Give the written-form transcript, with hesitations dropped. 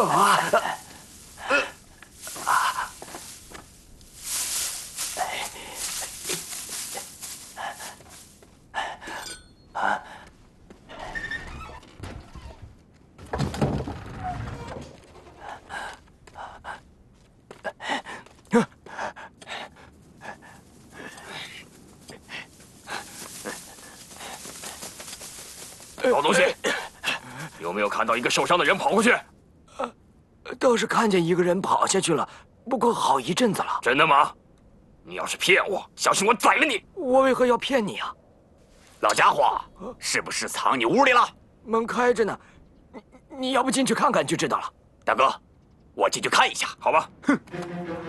老东西，有没有看到一个受伤的人跑过去？ 倒是看见一个人跑下去了，不过好一阵子了。 真的吗？你要是骗我，小心我宰了你！ 我为何要骗你啊？ 老家伙，是不是藏你屋里了？ 门开着呢，你要不进去看看就知道了。 大哥，我进去看一下。 好吧。 哼。